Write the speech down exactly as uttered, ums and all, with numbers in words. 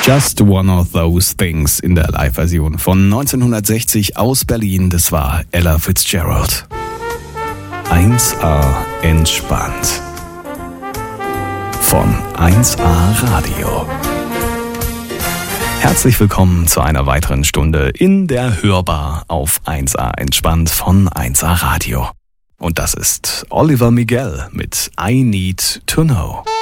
Just One of Those Things in der Live-Version von neunzehnhundertsechzig aus Berlin. Das war Ella Fitzgerald. eins A entspannt. Von eins A Radio. Herzlich willkommen zu einer weiteren Stunde in der Hörbar auf eins A entspannt von eins A Radio. Und das ist Oliver Miguel mit I Need to Know.